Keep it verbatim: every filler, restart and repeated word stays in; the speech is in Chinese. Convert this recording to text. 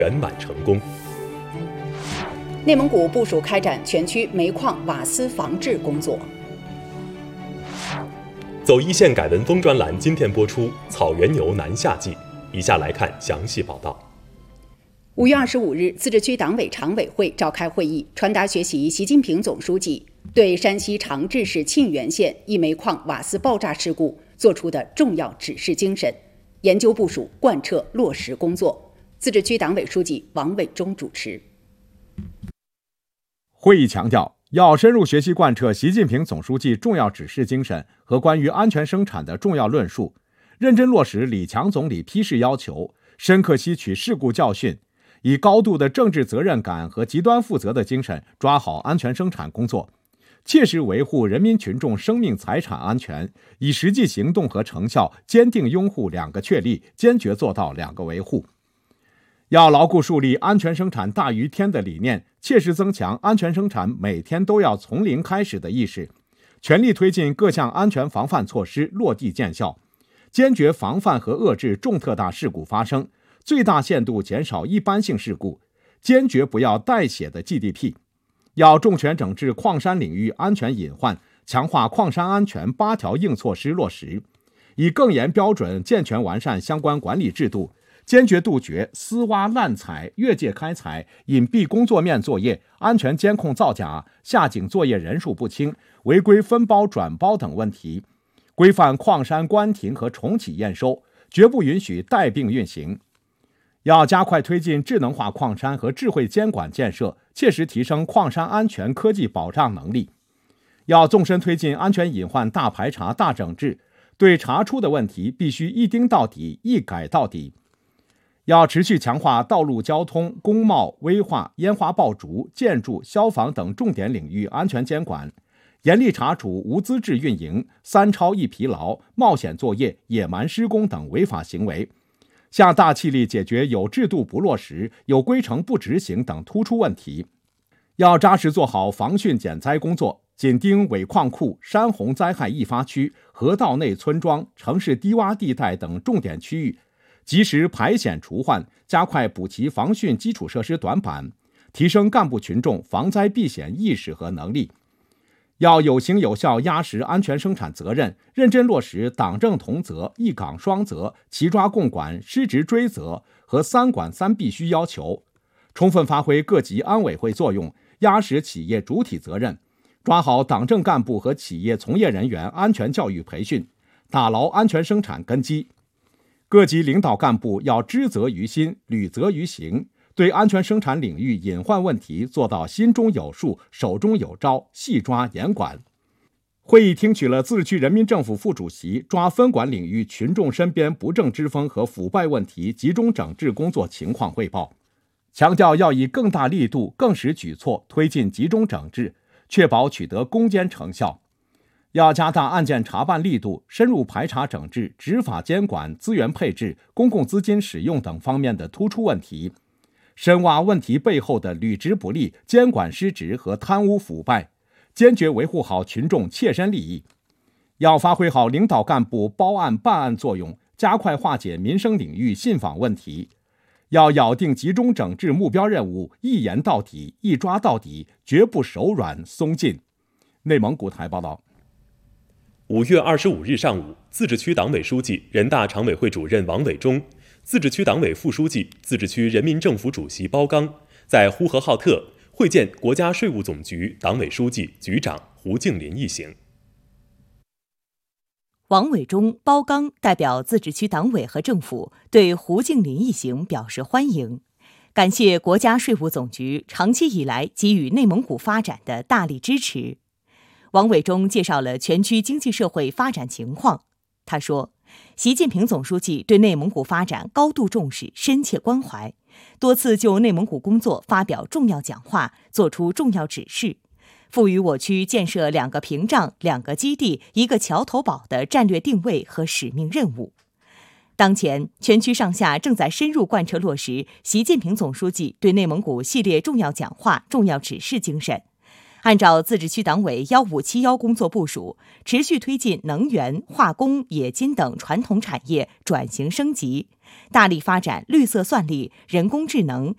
圆满成功。 内蒙古部署开展全区煤矿瓦斯防治工作。 走一线改文风专栏今天播出草原牛南夏季，以下来看详细报道。 五月二十五日，自治区党委常委会召开会议，传达学习习近平总书记对山西长治市沁源县一煤矿瓦斯爆炸事故作出的重要指示精神，研究部署贯彻落实工作。自治区党委书记王伟忠主持。 会议强调，要深入学习贯彻习近平总书记重要指示精神和关于安全生产的重要论述，认真落实李强总理批示要求，深刻吸取事故教训，以高度的政治责任感和极端负责的精神抓好安全生产工作，切实维护人民群众生命财产安全，以实际行动和成效坚定拥护两个确立，坚决做到两个维护。要牢固树立安全生产大于天的理念，切实增强安全生产每天都要从零开始的意识，全力推进各项安全防范措施落地见效，坚决防范和遏制重特大事故发生，最大限度减少一般性事故，坚决不要带血的 G D P。 要重拳整治矿山领域安全隐患，强化矿山安全八条硬措施落实，以更严标准健全完善相关管理制度，坚决杜绝私挖滥采、越界开采、隐蔽工作面作业、安全监控造假、下井作业人数不清、违规分包转包等问题，规范矿山关停和重启验收，绝不允许带病运行。要加快推进智能化矿山和智慧监管建设，切实提升矿山安全科技保障能力。要纵深推进安全隐患大排查、大整治，对查出的问题必须一盯到底、一改到底。要持续强化道路交通、工贸、危化、烟花爆竹、建筑、消防等重点领域安全监管，严厉查处无资质运营、三超一疲劳、冒险作业、野蛮施工等违法行为，下大气力解决有制度不落实、有规程不执行等突出问题。要扎实做好防汛减灾工作，紧盯尾矿库、山洪灾害易发区、河道内村庄、城市低洼地带等重点区域，及时排险除患，加快补齐防汛基础设施短板，提升干部群众防灾避险意识和能力。要有形有效压实安全生产责任，认真落实党政同责、一岗双责、齐抓共管、失职追责和三管三必须要求，充分发挥各级安委会作用，压实企业主体责任，抓好党政干部和企业从业人员安全教育培训，打牢安全生产根基。各级领导干部要知责于心、履责于行，对安全生产领域隐患问题做到心中有数、手中有招，细抓严管。会议听取了自治区人民政府副主席抓分管领域群众身边不正之风和腐败问题集中整治工作情况汇报，强调要以更大力度、更实举措推进集中整治，确保取得攻坚成效。要加大案件查办力度，深入排查整治执法监管、资源配置、公共资金使用等方面的突出问题，深挖问题背后的履职不力、监管失职和贪污腐败，坚决维护好群众切身利益。要发挥好领导干部包案办案作用，加快化解民生领域信访问题。要咬定集中整治目标任务，一严到底、一抓到底，绝不手软松劲。内蒙古台报道。 五月二十五日上午，自治区党委书记、人大常委会主任王伟忠，自治区党委副书记、自治区人民政府主席包刚在呼和浩特会见国家税务总局党委书记、局长胡静林一行。 王伟忠、包刚代表自治区党委和政府对胡静林一行表示欢迎，感谢国家税务总局长期以来给予内蒙古发展的大力支持。王伟忠介绍了全区经济社会发展情况。他说，习近平总书记对内蒙古发展高度重视、深切关怀，多次就内蒙古工作发表重要讲话，作出重要指示，赋予我区建设两个屏障、两个基地、一个桥头堡的战略定位和使命任务。当前，全区上下正在深入贯彻落实习近平总书记对内蒙古系列重要讲话、重要指示精神，按照自治区党委幺五七幺工作部署，持续推进能源、化工、冶金等传统产业转型升级，大力发展绿色算力、人工智能、